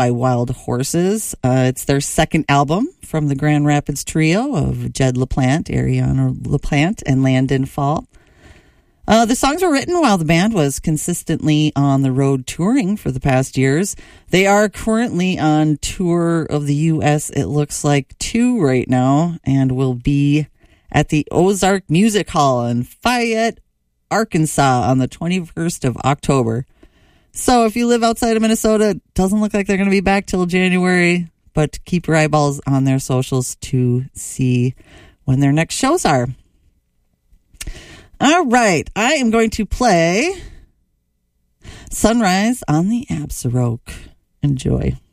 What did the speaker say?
by Wild Horses. It's their second album from the Grand Rapids trio of Jed LaPlante, Ariana LaPlante, and Landon Fall. The songs were written while the band was consistently on the road touring for the past years. They are currently on tour of the U.S., it looks like 2 right now, and will be at the Ozark Music Hall in Fayette, Arkansas on the 21st of October. So if you live outside of Minnesota, it doesn't look like they're going to be back till January, but keep your eyeballs on their socials to see when their next shows are. All right, I am going to play Sunrise on the Absaroka. Enjoy.